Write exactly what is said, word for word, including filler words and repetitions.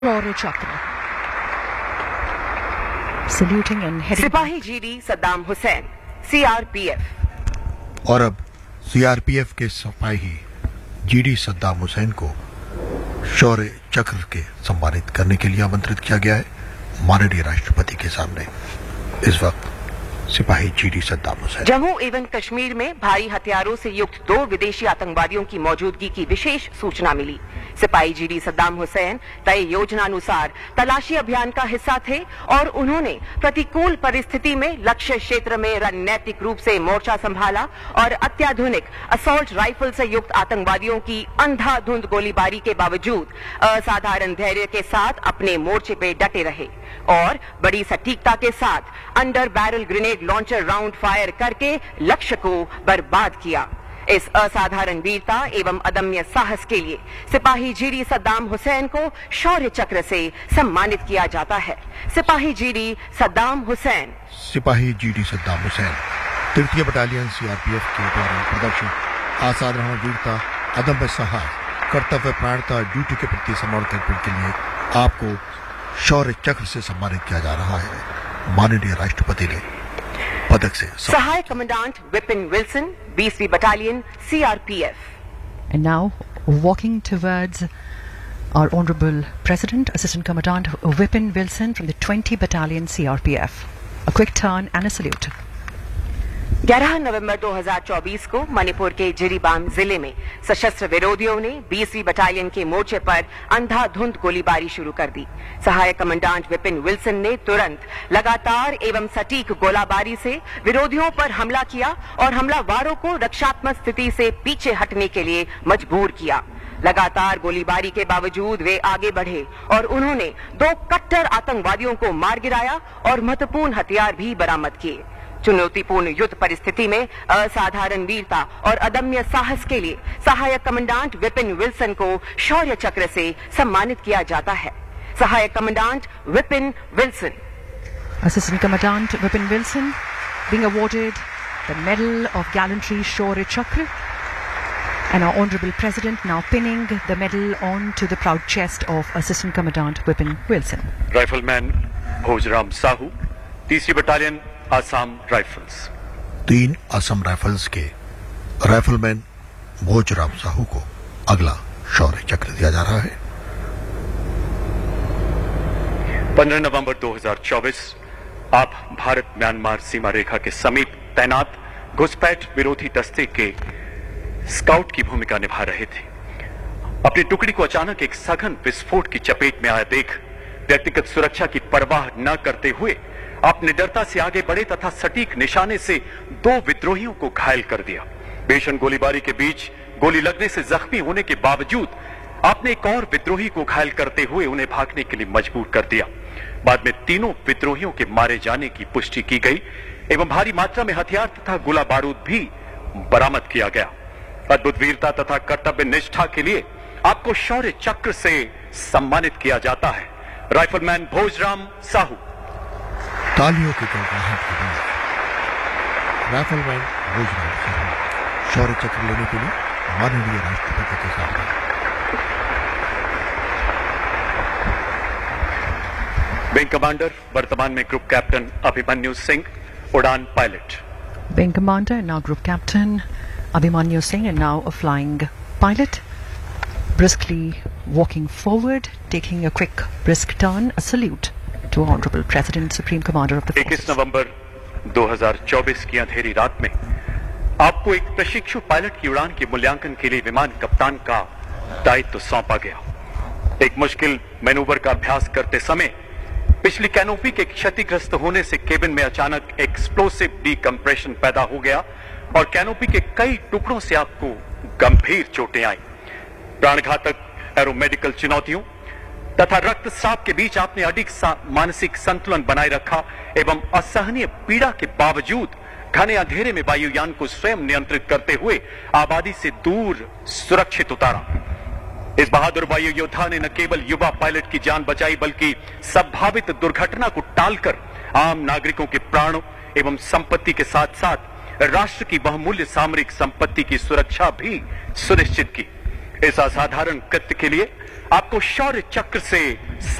Shorya Chakra. Saluting and heading. सिपाही GD Saddam Hussain, CRPF. और अब सीआरपीएफ के सिपाही जीडी सद्दाम हुसैन को शौर्य चक्र के सम्मानित करने के लिए आमंत्रित किया गया है माननीय राष्ट्रपति के सामने। इस वक्त सिपाही जीडी सद्दाम हुसैन। जम्मू एवं कश्मीर में भारी हथियारों से युक्त दो विदेशी आतंकवादियों की मौजूदगी की विशेष सूचना मिली। सिपाही जीडी सद्दाम हुसैन तय योजना अनुसार तलाशी अभियान का हिस्सा थे और उन्होंने प्रतिकूल परिस्थिति में लक्ष्य क्षेत्र में रणनीतिक रूप से मोर्चा संभाला और अत्याधुनिक असॉल्ट राइफल से युक्त आतंकवादियों की अंधाधुंध गोलीबारी के बावजूद असाधारण धैर्य के साथ अपने मोर्चे पे डटे रहे और बड़ी सटीकता के साथ under barrel grenade launcher round fire करके लक्ष्य को बर्बाद किया। इस असाधारण वीरता एवं अदम्य साहस के लिए सिपाही जीडी सद्दाम हुसैन को शौर्य चक्र से सम्मानित किया जाता है। सिपाही जीडी सद्दाम हुसैन। सिपाही जीडी सद्दाम हुसैन तृतीय बटालियन सीआरपीएफ के द्वारा प्रदर्शन असाधारण वीरता, अदम्य साहस, कर्तव्य प्राणता, ड्यूटी के प्रति समर्पण के लिए आपको शौर्य चक्र से सम्मानित किया जा रहा है। माननीय राष्ट्रपति ने पदक से सहायक कमांडेंट विपिन विल्सन, बीसवीं battalion CRPF. And now, walking towards our Honorable President, Assistant Commandant Vipin Wilson from the twentieth Battalion C R P F. A quick turn and a salute. ग्यारह नवंबर दो हज़ार चौबीस को मणिपुर के जिरीबाम जिले में सशस्त्र विरोधियों ने बीसवीं बटालियन के मोर्चे पर अंधाधुंध गोलीबारी शुरू कर दी। सहायक कमांडेंट विपिन विल्सन ने तुरंत लगातार एवं सटीक गोलाबारी से विरोधियों पर हमला किया और हमलावरों को रक्षात्मक स्थिति से पीछे हटने के लिए मजबूर किया। लगातार गोलीबारी के बावजूद वे आगे बढ़े और उन्होंने दो कट्टर आतंकवादियों को मार गिराया और महत्वपूर्ण हथियार भी बरामद किए। चुनौतीपूर्ण युद्ध परिस्थिति में असाधारण वीरता और अदम्य साहस के लिए सहायक कमांडेंट विपिन विल्सन को शौर्य चक्र से सम्मानित किया जाता है। सहायक commandant Vipin Wilson. Assistant Commandant Vipin Wilson being awarded the Medal of Gallantry Shaurya Chakra, and our Honorable President now pinning the medal onto the proud chest of Assistant Commandant Vipin Wilson. Rifleman Bhojram Sahu, तीसरी battalion Assam rifles. तीन Assam rifles के rifleman Bhojram Sahu को अगला शौर्य चक्र दिया जा रहा है। पंद्रह नवंबर दो हज़ार चौबीस आप भारत म्यांमार सीमा रेखा के समीप तैनात घुसपैठ विरोधी दस्ते के स्काउट की भूमिका निभा रहे थे। अपनी टुकड़ी को अचानक एक सघन विस्फोट की चपेट में आया देख व्यक्तिगत सुरक्षा की परवाह न करते हुए आप निडरता से आगे बढ़े तथा सटीक निशाने से दो विद्रोहियों को घायल कर दिया। भीषण गोलीबारी के बीच गोली लगने से जख्मी होने के बावजूद आपने एक और विद्रोही को घायल करते हुए उन्हें भागने के लिए मजबूर कर दिया। बाद में तीनों विद्रोहियों के मारे जाने की पुष्टि की गई एवं भारी मात्रा में हथियार तथा गोला बारूद भी बरामद किया गया। अद्भुत वीरता तथा कर्तव्य निष्ठा के लिए आपको शौर्य चक्र से सम्मानित किया जाता है। राइफलमैन भोजराम साहू। तालियों की गड़गड़ाहट के बाद राइफलमैन भोजराम साहू शौर्य चक्र लेने के लिए माननीय राष्ट्रपति के सामने। विंग कमांडर वर्तमान में ग्रुप कैप्टन अभिमन्यु सिंह, उड़ान pilot. Wing Commander and now Group Captain Abhimanyu Singh, and now a flying pilot, briskly walking forward, taking a quick brisk turn. A salute to Honorable President, Supreme Commander of the Forces. इक्कीस नवंबर दो हज़ार चौबीस की अंधेरी रात में आपको एक प्रशिक्षु पायलट की उड़ान के मूल्यांकन के लिए विमान कप्तान का दायित्व सौंपा गया। एक मुश्किल मैनूवर का अभ्यास करते समय पिछली कैनोपी के क्षतिग्रस्त होने से केबिन में अचानक एक्सप्लोसिव डीकम्प्रेशन पैदा हो गया और कैनोपी के कई टुकड़ों से आपको गंभीर चोटें आई। प्राणघातक एरोमेडिकल चुनौतियों तथा रक्तस्राव के बीच आपने अडिग मानसिक संतुलन बनाए रखा एवं असहनीय पीड़ा के बावजूद घने अंधेरे में वायुयान को स्वयं नियंत्रित करते हुए आबादी से दूर सुरक्षित उतारा। इस बहादुर वायु योद्धा ने न केवल युवा पायलट की जान बचाई बल्कि संभावित दुर्घटना को टालकर आम नागरिकों के प्राणों एवं संपत्ति के साथ साथ राष्ट्र की बहुमूल्य सामरिक संपत्ति की सुरक्षा भी सुनिश्चित की। इस असाधारण कृत्य के लिए आपको शौर्य चक्र से